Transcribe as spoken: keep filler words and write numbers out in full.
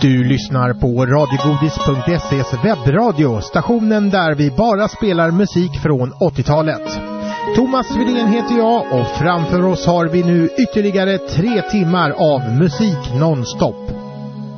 Du lyssnar på radiogodis punkt se's webbradio, stationen där vi bara spelar musik från åttiotalet. Thomas Widén heter jag och framför oss har vi nu ytterligare tre timmar av musik nonstop.